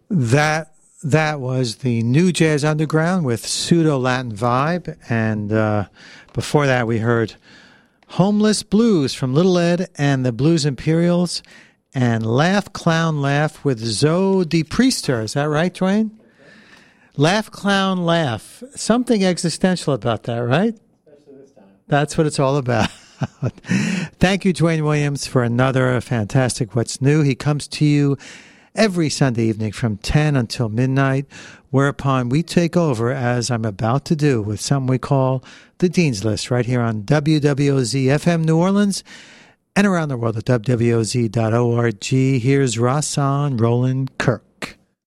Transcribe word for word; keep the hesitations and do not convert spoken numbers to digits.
That that was the New Jazz Underground with Pseudo Latin Vibe, and uh, before that we heard Homeless Blues from Little Ed and the Blues Imperials, and Laugh Clown Laugh with Zoe de Priester. Is that right, Dwayne? Laugh Clown Laugh. Something existential about that, right? Especially this time. That's what it's all about. Thank you, Dwayne Williams, for another fantastic What's New. He comes to you every Sunday evening from ten until midnight, whereupon we take over, as I'm about to do, with something we call the Dean's List, right here on W W O Z F M New Orleans and around the world at W W O Z dot org. Here's Rahsaan Roland Kirk.